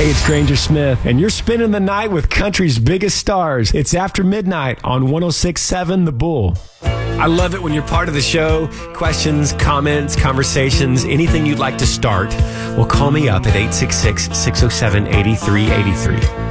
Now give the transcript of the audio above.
Hey, it's Granger Smith, and you're spending the night with country's biggest stars. It's After Midnight on 106.7 The Bull. I love it when you're part of the show. Questions, comments, conversations, anything you'd like to start. Well, call me up at 866-607-8383.